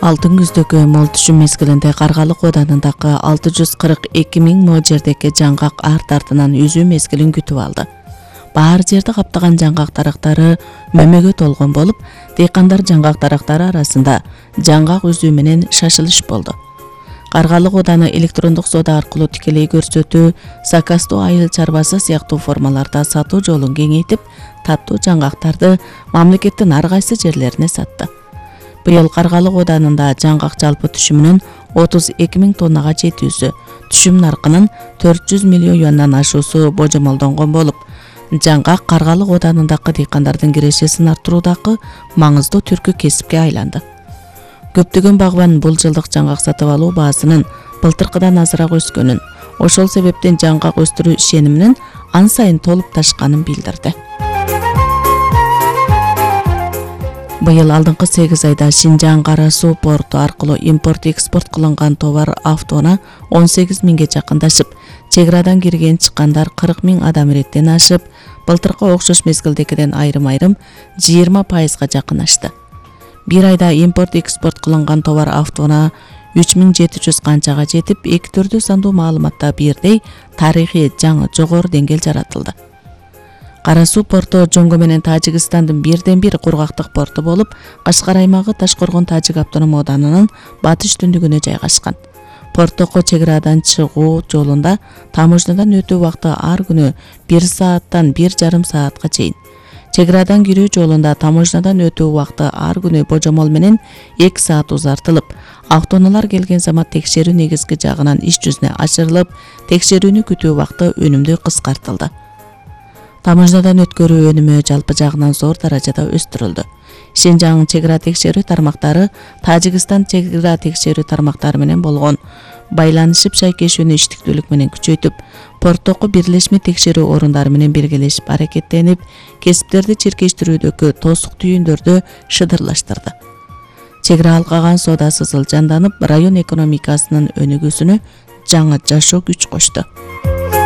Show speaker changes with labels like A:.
A: Алтын күздөгү мол түшүм мезгилинде Каргалык Оданындагы 642 миң мо жердеги жаңгак арт артынан үзүү мезгилин күтүп алды. Баар жерди каптаган жаңгак дарактары мөмөгө толгон болуп, дыйкандар жаңгак дарактары арасында жаңгак үзүү менен шашылыш болду. Каргалык Оданы электрондук соода аркылуу тикелей көрсөтүү, заказдоо айыл чарбасы сыяктуу формаларда сатуу жолун кеңейтип, таттуу жаңгактарды мамлекеттин ар кайсы жерлерине сатты. Быйыл Каргалык Оданында жаңгак жалпы түшүмүнүн 32 миң тоннага жетүүсү, түшүм наркынын 400 миллион юандан ашуусу божомолдонгон болуп, жаңгак Каргалык Оданындагы дыйкандардын кирешесин арттыруудагы маңыздуу түркү кесипке айланды. Көптөгөн багбан бул жылдык жаңгак сатып алуу баасынын былтыркыдан азыраак өскөнүн, ошол себептен жаңгак өстүрүү ишениминин ан сайын толуп ташканын билдирди. Быйыл алдыңкы 8 айда Шинжаң Кара Суу порту аркылуу импорт-экспорт кылынган товар автоона 18 миңге жакындашып, чек-арадан кирген чыккандар 40 миң адам иреттен ашып, былтыркы окшош мезгилдегиден айрым-айрым 20%га жакынашты. Бир айда импорт-экспорт кылынган товар автоона 3700 канчага жетип, эки түрдүү сандуу маалыматта бирдей тарыхый жаңы жогору деңгээл жаратылды. Кара Суу порту Жоңго менен Тажикстандын бирден-бир кургактык порту болуп, Кашкар аймагы Ташкоргон Тажик автоном оданынын батыш түндүгүнө жайгашкан. Порттогу чек-арадан чыгуу жолунда таможнядан өтүү убакыты ар күнү 1 сааттан 1,5 саатка чейин. Чек-арадан кирүү жолунда таможнядан өтүү убакыты ар күнү божомол менен 2 саат узартылып, автоунаалар келген замат текшерүү негизги жагынан иш жүзүнө ашырылып, текшерүүнү күтүү убакыты өнүмдүү кыскартылды. Таможнядан өткөрүү өнүмү жалпы жагынан зор даражада өстүрүлдү. Шинжаң чек-ара текшерүү тармактары Тажикстан чек-ара текшерүү тармактары менен болгон байланышып шайкешүүнү иштиктүүлүк менен күчөйтүп, порттогу бирлешме текшерүү орундары менен биргелешип аракеттенип, кесиптерди чиркештирүүдөгү тосук түйүндөрдү шыдырлаштырды. Чек-ара алкаган соодасы жанданып, район экономикасынын өнүгүүсүнө жаңы жашоо күч кошту.